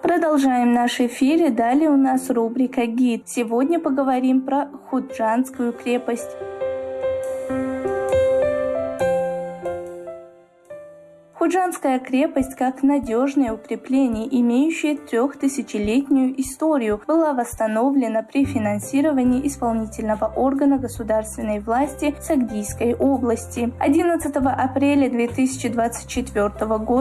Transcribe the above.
Продолжаем наш эфир, и далее у нас рубрика «Гид». Сегодня поговорим про Худжандскую крепость. Худжандская крепость, как надежное укрепление, имеющее 3000-летнюю историю, была восстановлена при финансировании исполнительного органа государственной власти Сагдийской области. 11 апреля 2024 года